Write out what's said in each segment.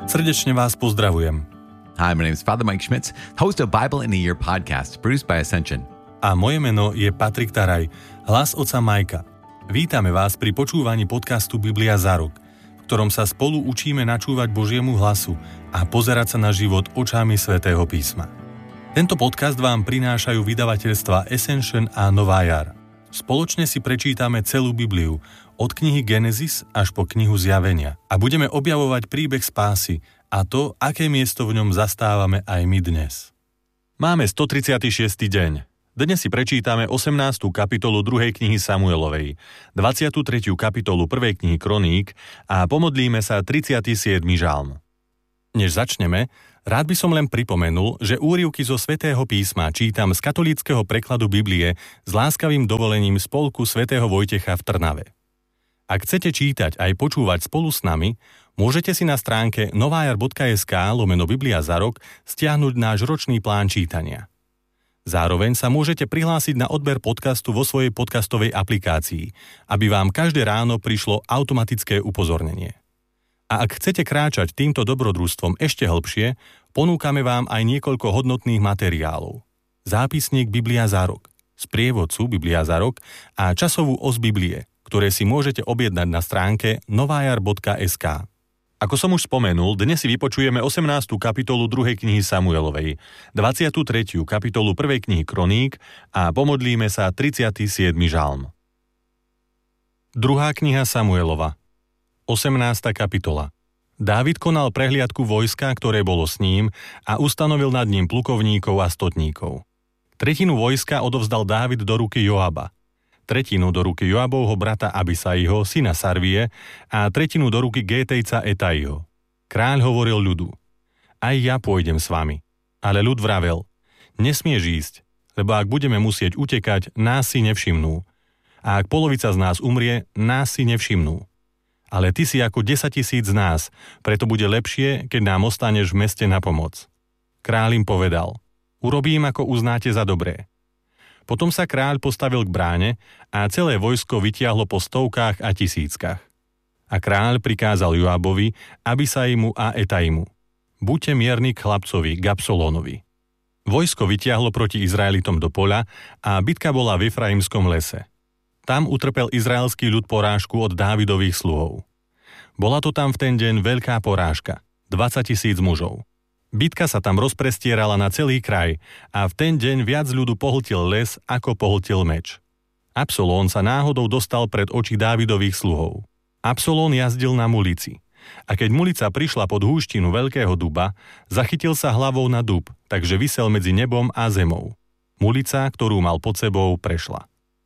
Srdečne vás pozdravujem. Hi, my name is Father Mike Schmitz, host of Bible in a Year podcast, produced by Ascension. A moje meno je Patrik Taraj, hlas otca Majka. Vítame vás pri počúvaní podcastu Biblia za rok, v ktorom sa spolu učíme načúvať Božiemu hlasu a pozerať sa na život očami Svätého písma. Tento podcast vám prinášajú vydavateľstva Ascension a Nová jar. Spoločne si prečítame celú Bibliu, od knihy Genesis až po knihu Zjavenia a budeme objavovať príbeh spásy a to, aké miesto v ňom zastávame aj my dnes. Máme 136. deň. Dnes si prečítame 18. kapitolu 2. knihy Samuelovej, 23. kapitolu 1. knihy Kroník a pomodlíme sa 37. žalm. Než začneme, rád by som len pripomenul, že úryvky zo Svätého písma čítam z katolíckeho prekladu Biblie s láskavým dovolením Spolku svätého Vojtecha v Trnave. Ak chcete čítať aj počúvať spolu s nami, môžete si na stránke novajar.sk/Biblia za rok stiahnuť náš ročný plán čítania. Zároveň sa môžete prihlásiť na odber podcastu vo svojej podcastovej aplikácii, aby vám každé ráno prišlo automatické upozornenie. A ak chcete kráčať týmto dobrodružstvom ešte hlbšie, ponúkame vám aj niekoľko hodnotných materiálov. Zápisník Biblia za rok, sprievodcu Biblia za rok a časovú os Biblie, ktoré si môžete objednať na stránke novajar.sk. Ako som už spomenul, dnes si vypočujeme 18. kapitolu 2. knihy Samuelovej, 23. kapitolu 1. knihy Kroník a pomodlíme sa 37. žalm. 2. kniha Samuelova, 18. kapitola. Dávid konal prehliadku vojska, ktoré bolo s ním, a ustanovil nad ním plukovníkov a stotníkov. Tretinu vojska odovzdal Dávid do ruky Joaba, tretinu do ruky Joabovho brata Abisaiho, syna Sarvie, a tretinu do ruky Gétejca Etaiho. Kráľ hovoril ľudu: Aj ja pôjdem s vami. Ale ľud vravel: Nesmieš ísť, lebo ak budeme musieť utekať, nás si nevšimnú. A ak polovica z nás umrie, nás si nevšimnú. Ale ty si ako 10 000 z nás, preto bude lepšie, keď nám ostaneš v meste na pomoc. Kráľ im povedal: Urobím, ako uznáte za dobré. Potom sa kráľ postavil k bráne a celé vojsko vytiahlo po stovkách a tisíckach. A kráľ prikázal Joabovi, Abisaimu a Etaimu: Buďte mierni k chlapcovi, k Absalónovi. Vojsko vytiahlo proti Izraelitom do poľa a bitka bola v Efraimskom lese. Tam utrpel izraelský ľud porážku od Dávidových sluhov. Bola to tam v ten deň veľká porážka, 20 000 mužov. Bitka sa tam rozprestierala na celý kraj a v ten deň viac ľudu pohltil les, ako pohltil meč. Absalón sa náhodou dostal pred oči Dávidových sluhov. Absalón jazdil na mulici. A keď mulica prišla pod húštinu veľkého duba, zachytil sa hlavou na dub, takže visel medzi nebom a zemou. Mulica, ktorú mal pod sebou, prešla.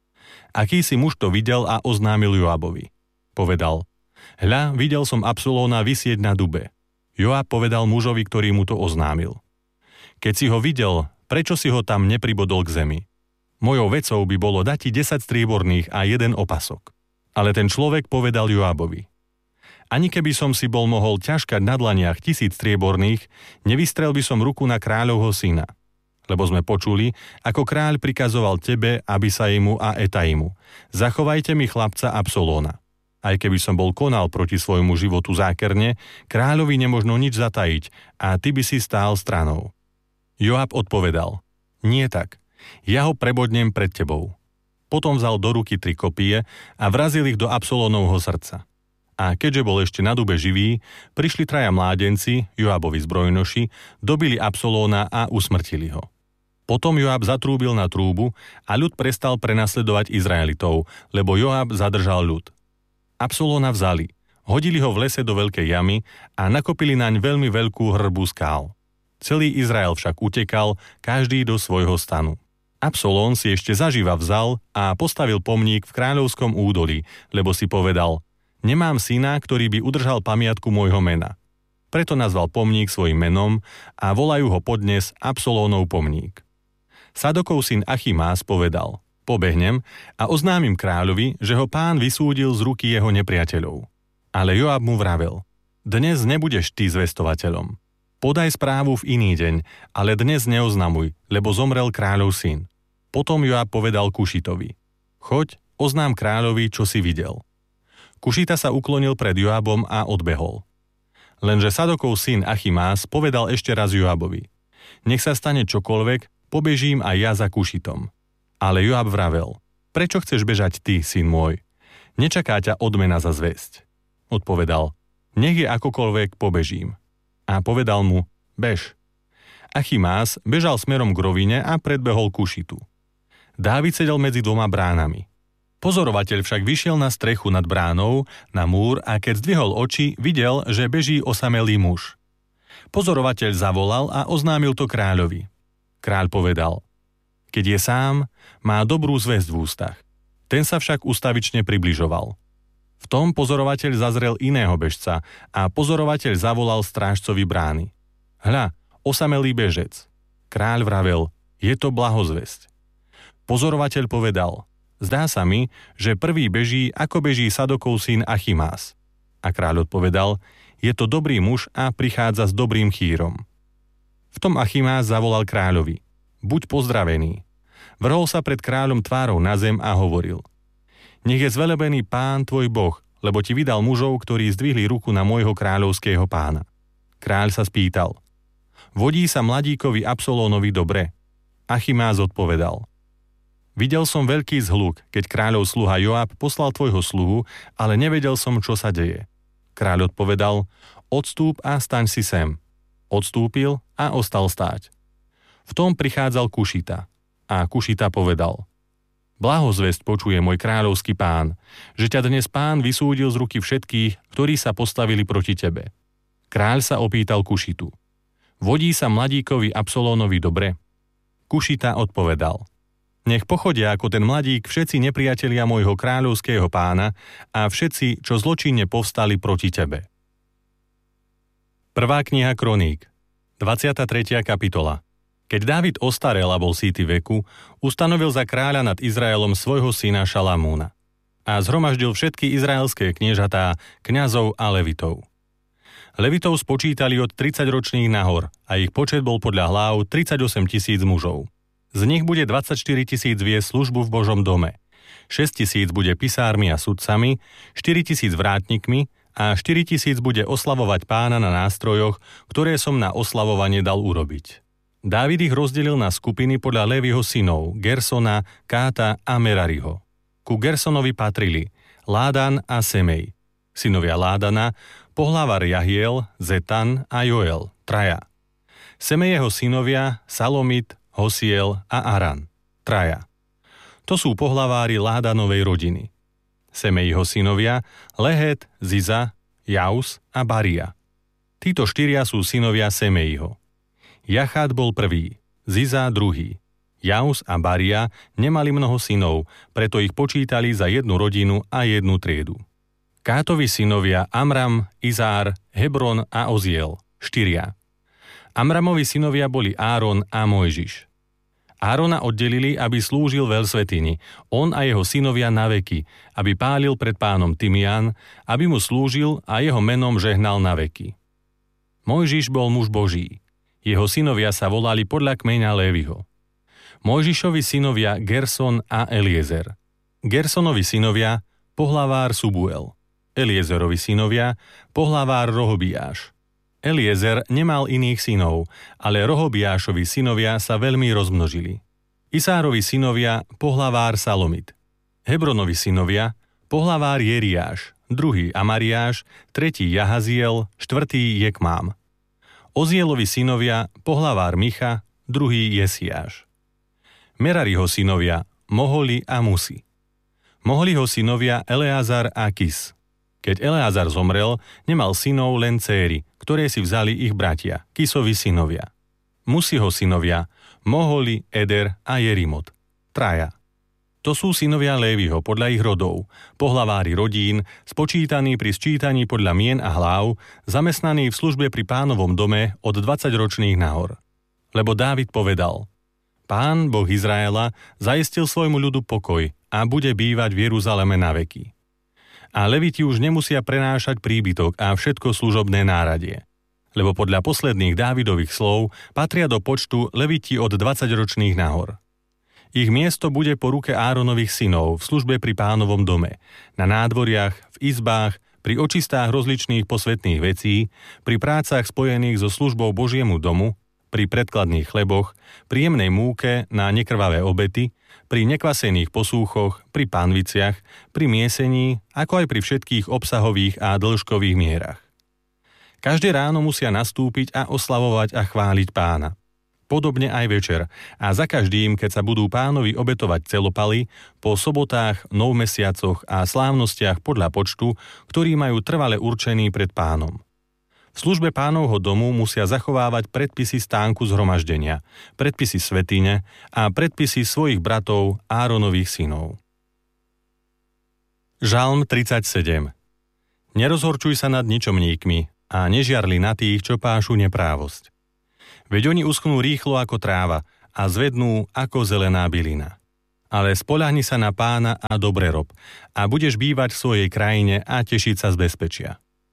Akýsi muž to videl a oznámil Joabovi. Povedal: Hľa, videl som Absalóna visieť na dube. Joab povedal mužovi, ktorý mu to oznámil: Keď si ho videl, prečo si ho tam nepribodol k zemi? Mojou vecou by bolo dať ti 10 strieborných a 1 opasok. Ale ten človek povedal Joabovi: Ani keby som si bol mohol ťažkať na dlaniach 1000 strieborných, nevystrel by som ruku na kráľovho syna. Lebo sme počuli, ako kráľ prikazoval tebe, Abisaimu a Etaimu: Zachovajte mi chlapca Absalóna. Aj keby som bol konal proti svojmu životu zákerne, kráľovi nemožno nič zatajiť a ty by si stál stranou. Joab odpovedal: Nie tak, ja ho prebodnem pred tebou. Potom vzal do ruky 3 kopie a vrazil ich do Absalónovho srdca. A keďže bol ešte na dube živý, prišli 3 mládenci, Joabovi zbrojnoši, dobili Absalóna a usmrtili ho. Potom Joab zatrúbil na trúbu a ľud prestal prenasledovať Izraelitov, lebo Joab zadržal ľud. Absalóna vzali, hodili ho v lese do veľkej jamy a nakopili naň veľmi veľkú hrbu skál. Celý Izrael však utekal, každý do svojho stanu. Absalón si ešte zaživa vzal a postavil pomník v kráľovskom údolí, lebo si povedal: Nemám syna, ktorý by udržal pamiatku môjho mena. Preto nazval pomník svojim menom a volajú ho podnes Absalónov pomník. Sadokov syn Achimás povedal: Pobehnem a oznámim kráľovi, že ho Pán vysúdil z ruky jeho nepriateľov. Ale Joab mu vravel: Dnes nebudeš ty zvestovateľom. Podaj správu v iný deň, ale dnes neoznamuj, lebo zomrel kráľov syn. Potom Joab povedal Kušitovi: Choď, oznám kráľovi, čo si videl. Kušita sa uklonil pred Joabom a odbehol. Lenže Sadokov syn Achimás povedal ešte raz Joabovi: Nech sa stane čokoľvek, pobežím aj ja za Kušitom. Ale Joab vravel: Prečo chceš bežať ty, syn môj? Nečaká ťa odmena za zvesť. Odpovedal: Nech je akokoľvek, pobežím. A povedal mu: Bež. Achimás bežal smerom k rovine a predbehol Kušitu. Dávid sedel medzi dvoma bránami. Pozorovateľ však vyšiel na strechu nad bránou, na múr, a keď zdvihol oči, videl, že beží osamelý muž. Pozorovateľ zavolal a oznámil to kráľovi. Kráľ povedal: Keď je sám, má dobrú zvesť v ústach. Ten sa však ustavične približoval. V tom pozorovateľ zazrel iného bežca a pozorovateľ zavolal strážcovi brány: Hľa, osamelý bežec. Kráľ vravel: Je to blahozvesť. Pozorovateľ povedal: Zdá sa mi, že prvý beží, ako beží Sadokov syn Achimás. A kráľ odpovedal: Je to dobrý muž a prichádza s dobrým chýrom. V tom Achimás zavolal kráľovi: Buď pozdravený. Vrhol sa pred kráľom tvárou na zem a hovoril: Nech je zvelebený Pán tvoj Boh, lebo ti vydal mužov, ktorí zdvihli ruku na môjho kráľovského pána. Kráľ sa spýtal: Vodí sa mladíkovi Absolónovi dobre? Achimás odpovedal: Videl som veľký zhluk, keď kráľov sluha Joab poslal tvojho sluhu, ale nevedel som, čo sa deje. Kráľ odpovedal: Odstúp a staň si sem. Odstúpil a ostal stáť. V tom prichádzal Kušita. A Kušita povedal: Blahozvesť počuje môj kráľovský pán, že ťa dnes pán vysúdil z ruky všetkých, ktorí sa postavili proti tebe. Kráľ sa opýtal Kušitu: Vodí sa mladíkovi Absolónovi dobre? Kušita odpovedal: Nech pochodia ako ten mladík všetci nepriatelia môjho kráľovského pána a všetci, čo zločinne povstali proti tebe. 1. kniha Kroník, 23. kapitola. Keď Dávid ostarel a bol sýty veku, ustanovil za kráľa nad Izraelom svojho syna Šalamúna a zhromaždil všetky izraelské kniežatá, kňazov a levitov. Levitov spočítali od 30-ročných nahor a ich počet bol podľa hlav 38 000 mužov. Z nich bude 24 000 viesť službu v Božom dome, 6 000 bude pisármi a sudcami, 4 000 vrátnikmi a 4 000 bude oslavovať pána na nástrojoch, ktoré som na oslavovanie dal urobiť. Dávid ich rozdelil na skupiny podľa Léviho synov, Gersona, Káta a Merariho. Ku Gersonovi patrili Ládan a Semej. Synovia Ládana, pohlavar Jahiel, Zetan a Joel, traja. Semejeho synovia Salomit, Hosiel a Aran, traja. To sú pohlavári Ládanovej rodiny. Semejho synovia Lehet, Ziza, Jaus a Baria. Títo štyria sú synovia Semejho. Jachát bol prvý, Ziza druhý. Jaus a Baria nemali mnoho synov, preto ich počítali za jednu rodinu a jednu triedu. Kátovi synovia Amram, Izár, Hebron a Oziel, štyria. Amramovi synovia boli Áron a Mojžiš. Árona oddelili, aby slúžil veľsvätyni, on a jeho synovia na veky, aby pálil pred pánom tymián, aby mu slúžil a jeho menom žehnal na veky. Mojžiš bol muž Boží. Jeho synovia sa volali podľa kmeňa Léviho. Mojžišovi synovia Gerson a Eliezer. Gersonovi synovia pohlavár Subuel. Eliezerovi synovia pohlavár Rohobiáš. Eliezer nemal iných synov, ale Rohobiášovi synovia sa veľmi rozmnožili. Isárovi synovia pohlavár Salomit. Hebronovi synovia pohlavár Jeriáš, druhý Amariáš, tretí Jahaziel, štvrtý Jekmám. Ozielovi synovia pohlavár Micha, druhý Jesiáš. Merariho synovia Moholi a Musi. Mohliho synovia Eleazar a Kis. Keď Eleazar zomrel, nemal synov, len céry, ktoré si vzali ich bratia, Kisovi synovia. Musiho synovia Moholi, Eder a Jerimot, traja. To sú synovia Léviho podľa ich rodov, pohlavári rodín, spočítaní pri sčítaní podľa mien a hlav, zamestnaní v službe pri pánovom dome od 20-ročných nahor. Lebo Dávid povedal: Pán, Boh Izraela, zaistil svojmu ľudu pokoj a bude bývať v Jeruzaleme na veky. A leviti už nemusia prenášať príbytok a všetko služobné náradie. Lebo podľa posledných Dávidových slov patria do počtu leviti od 20-ročných nahor. Ich miesto bude po ruke Áronových synov v službe pri pánovom dome, na nádvoriach, v izbách, Pri očistách rozličných posvätných vecí, pri prácach spojených so službou Božiemu domu, pri predkladných chleboch, pri jemnej múke na nekrvavé obety, pri nekvasených posúchoch, pri pánviciach, pri miesení, ako aj pri všetkých obsahových a dĺžkových mierach. Každé ráno musia nastúpiť a oslavovať a chváliť Pána. Podobne aj večer a za každým, keď sa budú Pánovi obetovať celopaly, po sobotách, novmesiacoch a slávnostiach podľa počtu, ktorí majú trvale určený pred Pánom. V službe Pánovho domu musia zachovávať predpisy stánku zhromaždenia, predpisy svätyne a predpisy svojich bratov Áronových synov. Žalm 37. Nerozhorčuj sa nad ničomníkmi a nežiarli na tých, čo pášu neprávosť. Veď oni uschnú rýchlo ako tráva a zvednú ako zelená bylina. Ale spoľahni sa na Pána a dobre rob a budeš bývať v svojej krajine a tešiť sa z bezpečia.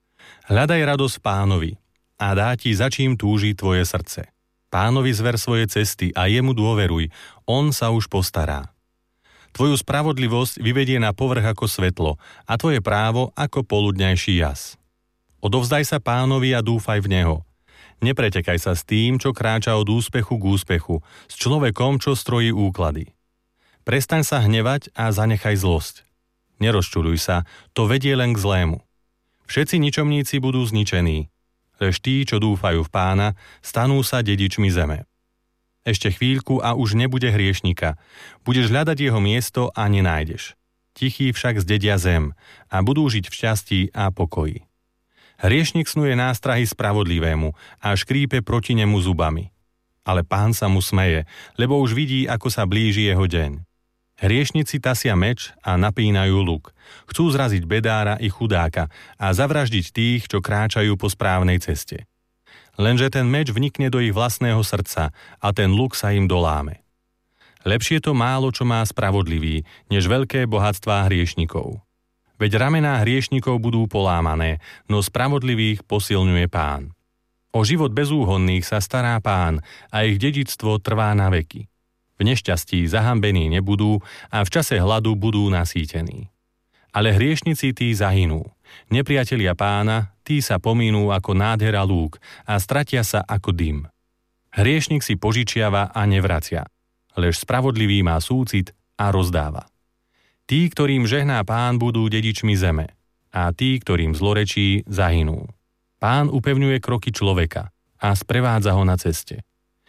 Hľadaj radosť Pánovi a dá ti, za čím túži tvoje srdce. Pánovi zver svoje cesty a jemu dôveruj, on sa už postará. Tvoju spravodlivosť vyvedie na povrch ako svetlo a tvoje právo ako poludňajší jas. Odovzdaj sa Pánovi a dúfaj v Neho. Nepretekaj sa s tým, čo kráča od úspechu k úspechu, s človekom, čo strojí úklady. Prestaň sa hnevať a zanechaj zlosť. Nerozčuľuj sa, to vedie len k zlému. Všetci ničomníci budú zničení, lež tí, čo dúfajú v Pána, stanú sa dedičmi zeme. Ešte chvíľku a už nebude hriešnika. Budeš hľadať jeho miesto a nenájdeš. Tichí však zdedia zem a budú žiť v šťastí a pokoji. Hriešnik snuje nástrahy spravodlivému a škrípe proti nemu zubami. Ale Pán sa mu smeje, lebo už vidí, ako sa blíži jeho deň. Hriešnici tasia meč a napínajú luk. Chcú zraziť bedára i chudáka a zavraždiť tých, čo kráčajú po správnej ceste. Lenže ten meč vnikne do ich vlastného srdca a ten luk sa im doláme. Lepšie to málo, čo má spravodlivý, než veľké bohatstvá hriešnikov. Veď ramená hriešnikov budú polámané, no spravodlivých posilňuje Pán. O život bezúhonných sa stará Pán a ich dedičstvo trvá na veky. V nešťastí zahambení nebudú a v čase hladu budú nasýtení. Ale hriešnici tí zahynú. Nepriatelia Pána, tí sa pominú ako nádhera lúk a stratia sa ako dym. Hriešnik si požičiava a nevracia, lež spravodlivý má súcit a rozdáva. Tí, ktorým žehná Pán, budú dedičmi zeme a tí, ktorým zlorečí, zahynú. Pán upevňuje kroky človeka a sprevádza ho na ceste.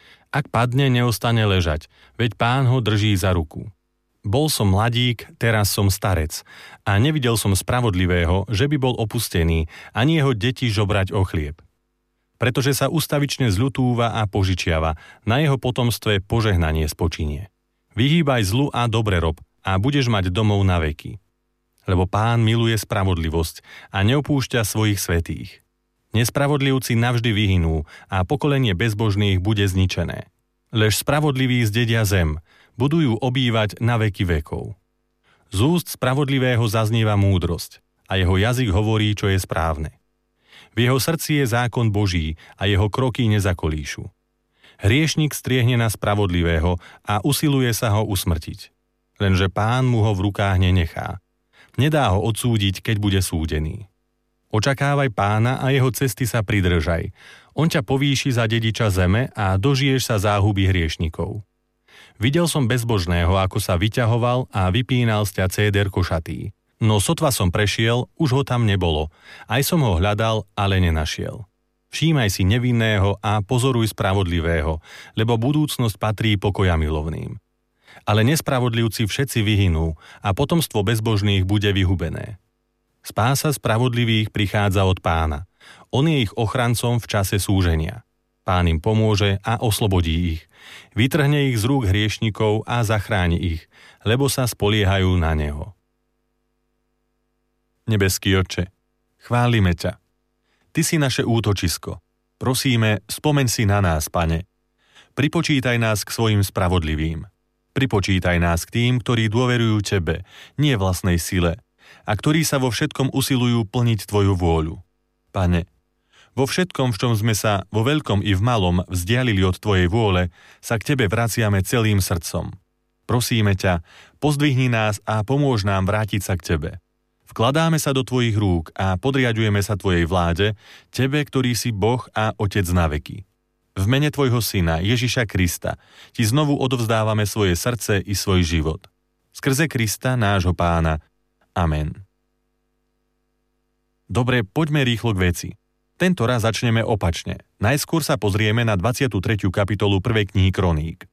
Ak padne, neostane ležať, veď Pán ho drží za ruku. Bol som mladík, teraz som starec a nevidel som spravodlivého, že by bol opustený, ani jeho deti žobrať o chlieb. Pretože sa ustavične zľutúva a požičiava, na jeho potomstve požehnanie spočinie. Vyhýbaj zlu a dobre rob a budeš mať domov na veky. Lebo Pán miluje spravodlivosť a neopúšťa svojich svätých. Nespravodlivci navždy vyhynú a pokolenie bezbožných bude zničené. Lež spravodliví zdedia zem, budú ju obývať na veky vekov. Z úst spravodlivého zaznieva múdrosť a jeho jazyk hovorí, čo je správne. V jeho srdci je zákon Boží a jeho kroky nezakolíšu. Hriešnik striehne na spravodlivého a usiluje sa ho usmrtiť. Lenže Pán mu ho v rukách nenechá. Nedá ho odsúdiť, keď bude súdený. Očakávaj Pána a jeho cesty sa pridržaj. On ťa povýši za dediča zeme a dožiješ sa záhuby hriešnikov. Videl som bezbožného, ako sa vyťahoval a vypínal z ťa céder košatý. No sotva som prešiel, už ho tam nebolo. Aj som ho hľadal, ale nenašiel. Všímaj si nevinného a pozoruj spravodlivého, lebo budúcnosť patrí pokoja milovným. Ale nespravodlivci všetci vyhynú a potomstvo bezbožných bude vyhubené. Spása spravodlivých prichádza od Pána. On je ich ochrancom v čase súženia. Pán im pomôže a oslobodí ich. Vytrhne ich z rúk hriešnikov a zachráni ich, lebo sa spoliehajú na Neho. Nebeský Otče, chválime ťa. Ty si naše útočisko. Prosíme, spomeň si na nás, Pane. Pripočítaj nás k svojim spravodlivým. Pripočítaj nás k tým, ktorí dôverujú Tebe, nie vlastnej sile, a ktorí sa vo všetkom usilujú plniť Tvoju vôľu. Pane, vo všetkom, v čom sme sa vo veľkom i v malom vzdialili od Tvojej vôle, sa k Tebe vraciame celým srdcom. Prosíme ťa, pozdvihni nás a pomôž nám vrátiť sa k Tebe. V Vkladáme sa do tvojich rúk a podriaďujeme sa tvojej vláde, tebe, ktorý si Boh a Otec na veky. V mene tvojho syna, Ježiša Krista, ti znovu odovzdávame svoje srdce i svoj život. Skrze Krista, nášho Pána. Amen. Dobre, poďme rýchlo k veci. Tento raz začneme opačne. Najskôr sa pozrieme na 23. kapitolu 1. knihy Kroník.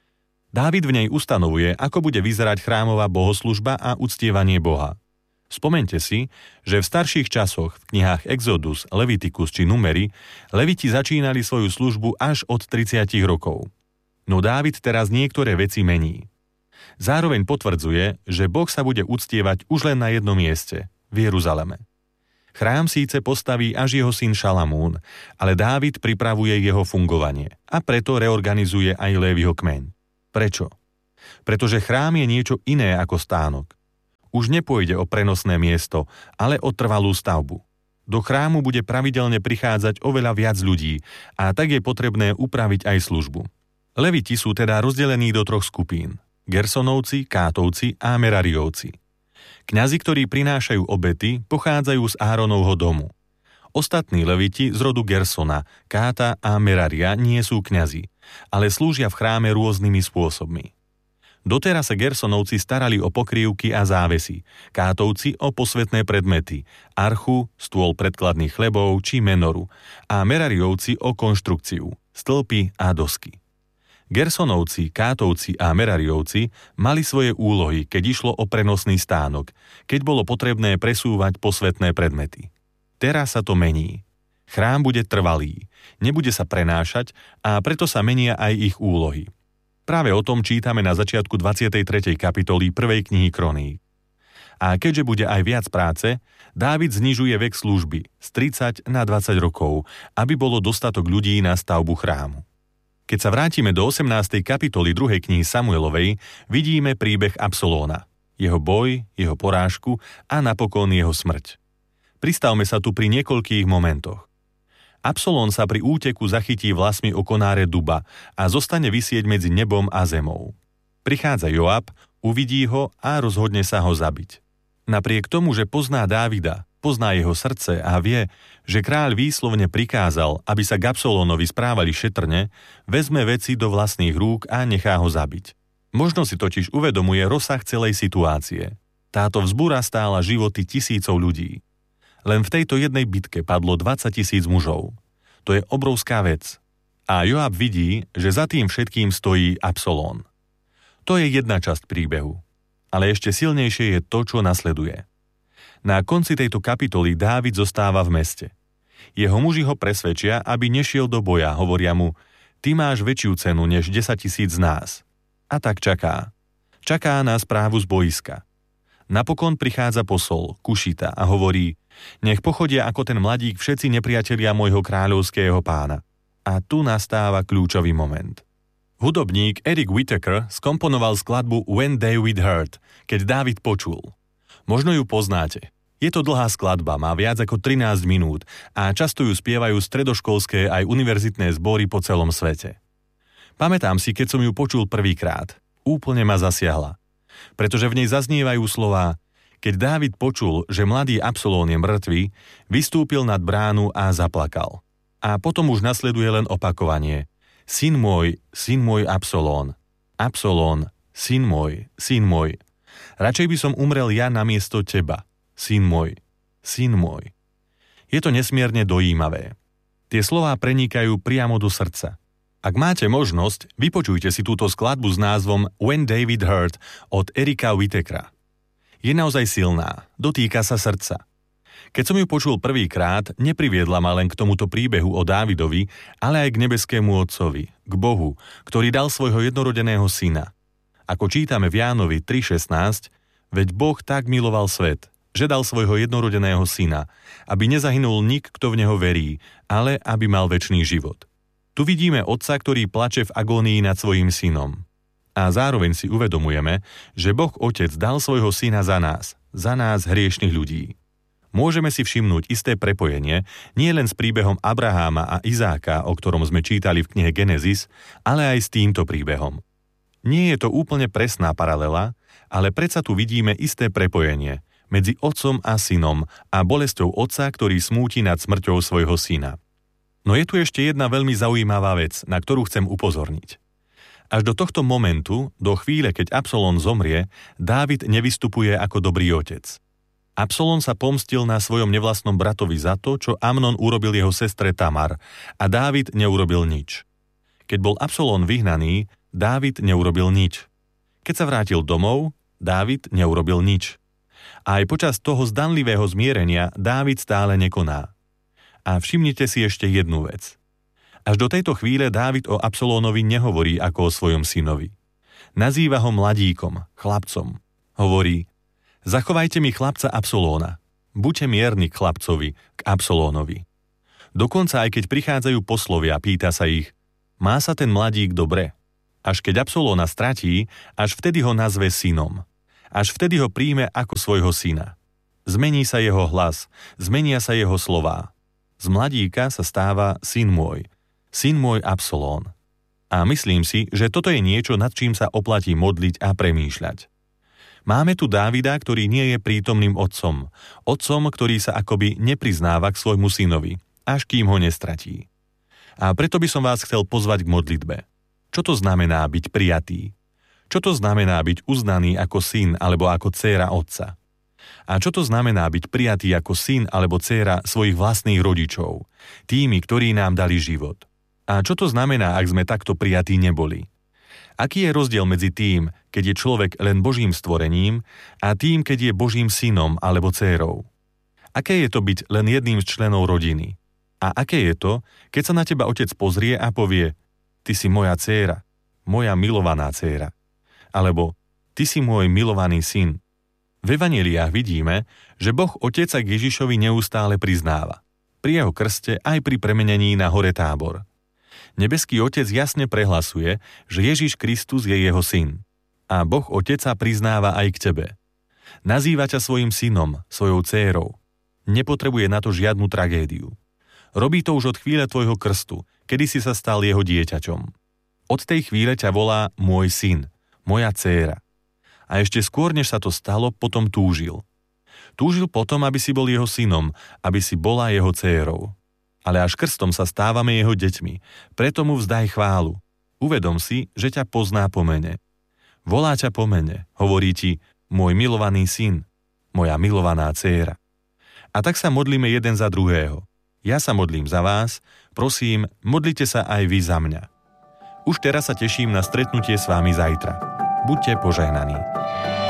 Dávid v nej ustanovuje, ako bude vyzerať chrámová bohoslužba a uctievanie Boha. Spomeňte si, že v starších časoch v knihách Exodus, Levitikus či Numeri Leviti začínali svoju službu až od 30 rokov. No Dávid teraz niektoré veci mení. Zároveň potvrdzuje, že Boh sa bude uctievať už len na jednom mieste, v Jeruzaleme. Chrám síce postaví až jeho syn Šalamún, ale Dávid pripravuje jeho fungovanie a preto reorganizuje aj Léviho kmeň. Prečo? Pretože chrám je niečo iné ako stánok. Už nepôjde o prenosné miesto, ale o trvalú stavbu. Do chrámu bude pravidelne prichádzať oveľa viac ľudí a tak je potrebné upraviť aj službu. Leviti sú teda rozdelení do 3 skupín. Gersonovci, Kátovci a Merariovci. Kňazi, ktorí prinášajú obety, pochádzajú z Áronovho domu. Ostatní Leviti z rodu Gersona, Káta a Meraria nie sú kňazi, ale slúžia v chráme rôznymi spôsobmi. Doteraz sa Gersonovci starali o pokrývky a závesy, Kátovci o posvätné predmety, archu, stôl predkladných chlebov či menoru a Merariovci o konštrukciu, stĺpy a dosky. Gersonovci, Kátovci a Merariovci mali svoje úlohy, keď išlo o prenosný stánok, keď bolo potrebné presúvať posvätné predmety. Teraz sa to mení. Chrám bude trvalý, nebude sa prenášať a preto sa menia aj ich úlohy. Práve o tom čítame na začiatku 23. kapitoly 1. knihy Kroník. A keďže bude aj viac práce, Dávid znižuje vek služby z 30 na 20 rokov, aby bolo dostatok ľudí na stavbu chrámu. Keď sa vrátime do 18. kapitoly 2. knihy Samuelovej, vidíme príbeh Absalóna, jeho boj, jeho porážku a napokon jeho smrť. Pristavme sa tu pri niekoľkých momentoch. Absalón sa pri úteku zachytí vlasmi o konáre duba a zostane visieť medzi nebom a zemou. Prichádza Joab, uvidí ho a rozhodne sa ho zabiť. Napriek tomu, že pozná Dávida, pozná jeho srdce a vie, že kráľ výslovne prikázal, aby sa k Absalónovi správali šetrne, vezme veci do vlastných rúk a nechá ho zabiť. Možno si totiž uvedomuje rozsah celej situácie. Táto vzbúra stála životy tisícov ľudí. Len v tejto jednej bitke padlo 20 000 mužov. To je obrovská vec. A Joab vidí, že za tým všetkým stojí Absalón. To je jedna časť príbehu. Ale ešte silnejšie je to, čo nasleduje. Na konci tejto kapitoly Dávid zostáva v meste. Jeho muži ho presvedčia, aby nešiel do boja, hovoria mu: ty máš väčšiu cenu než 10 000 z nás. A tak čaká. Čaká na správu z boiska. Napokon prichádza posol, Kušita, a hovorí: nech pochodia ako ten mladík všetci nepriatelia môjho kráľovského pána. A tu nastáva kľúčový moment. Hudobník Eric Whittaker skomponoval skladbu When David Heard, keď Dávid počul. Možno ju poznáte. Je to dlhá skladba, má viac ako 13 minút a často ju spievajú stredoškolské aj univerzitné zbory po celom svete. Pamätám si, keď som ju počul prvýkrát. Úplne ma zasiahla. Pretože v nej zaznievajú slová: keď Dávid počul, že mladý Absalón je mŕtvý, vystúpil nad bránu a zaplakal. A potom už nasleduje len opakovanie: syn môj Absalón, Absalón, syn môj. Radšej by som umrel ja namiesto teba, syn môj. Je to nesmierne dojímavé. Tie slová prenikajú priamo do srdca. Ak máte možnosť, vypočujte si túto skladbu s názvom When David Heard od Erika Whittakera. Je naozaj silná, dotýka sa srdca. Keď som ju počul prvýkrát, nepriviedla ma len k tomuto príbehu o Dávidovi, ale aj k nebeskému Otcovi, k Bohu, ktorý dal svojho jednorodeného syna. Ako čítame v Jánovi 3.16, veď Boh tak miloval svet, že dal svojho jednorodeného syna, aby nezahynul nik, kto v neho verí, ale aby mal večný život. Tu vidíme otca, ktorý plače v agónii nad svojím synom. A zároveň si uvedomujeme, že Boh Otec dal svojho syna za nás hriešnych ľudí. Môžeme si všimnúť isté prepojenie nie len s príbehom Abraháma a Izáka, o ktorom sme čítali v knihe Genesis, ale aj s týmto príbehom. Nie je to úplne presná paralela, ale predsa tu vidíme isté prepojenie. medzi otcom a synom a bolesťou otca, ktorý smúti nad smrťou svojho syna. No je tu ešte jedna veľmi zaujímavá vec, na ktorú chcem upozorniť. Až do tohto momentu, do chvíle, keď Absalón zomrie, Dávid nevystupuje ako dobrý otec. Absalón sa pomstil na svojom nevlastnom bratovi za to, čo Amnon urobil jeho sestre Tamar, a Dávid neurobil nič. Keď bol Absalón vyhnaný, Dávid neurobil nič. Keď sa vrátil domov, Dávid neurobil nič. A aj počas toho zdanlivého zmierenia Dávid stále nekoná. A všimnite si ešte jednu vec. Až do tejto chvíle Dávid o Absalónovi nehovorí ako o svojom synovi. Nazýva ho mladíkom, chlapcom. Hovorí: zachovajte mi chlapca Absalóna. Buďte mierni k chlapcovi, k Absalónovi. Dokonca aj keď prichádzajú poslovia, pýta sa ich: má sa ten mladík dobre? Až keď Absalóna stratí, až vtedy ho nazve synom. Až vtedy ho príjme ako svojho syna. Zmení sa jeho hlas, zmenia sa jeho slová. Z mladíka sa stáva syn môj Absalón. A myslím si, že toto je niečo, nad čím sa oplatí modliť a premýšľať. Máme tu Dávida, ktorý nie je prítomným otcom, ktorý sa akoby nepriznáva k svojmu synovi, až kým ho nestratí. A preto by som vás chcel pozvať k modlitbe. Čo to znamená byť prijatý? Čo to znamená byť uznaný ako syn alebo ako dcéra otca? A čo to znamená byť prijatý ako syn alebo dcéra svojich vlastných rodičov, tými, ktorí nám dali život? A čo to znamená, ak sme takto prijatí neboli? Aký je rozdiel medzi tým, keď je človek len Božím stvorením, a tým, keď je Božím synom alebo dcérou? Aké je to byť len jedným z členov rodiny? A aké je to, keď sa na teba otec pozrie a povie: ty si moja dcéra, moja milovaná dcéra. Alebo ty si môj milovaný syn. V evanjeliách vidíme, že Boh Otec sa k Ježišovi neustále priznáva. Pri jeho krste aj pri premenení na hore Tábor. Nebeský Otec jasne prehlasuje, že Ježiš Kristus je jeho syn. A Boh Otec sa priznáva aj k tebe. Nazýva ťa svojim synom, svojou dcérou. Nepotrebuje na to žiadnu tragédiu. Robí to už od chvíle tvojho krstu, kedy si sa stal jeho dieťaťom. Od tej chvíle ťa volá môj syn, moja dcéra. A ešte skôr, než sa to stalo, potom túžil. Túžil potom, aby si bol jeho synom, aby si bola jeho dcérou. Ale až krstom sa stávame jeho deťmi, preto mu vzdaj chválu. Uvedom si, že ťa pozná po mene. Volá ťa po mene, hovorí ti: môj milovaný syn, moja milovaná dcéra. A tak sa modlíme jeden za druhého. Ja sa modlím za vás, prosím, modlite sa aj vy za mňa. Už teraz sa teším na stretnutie s vámi zajtra. Buďte požehnaní.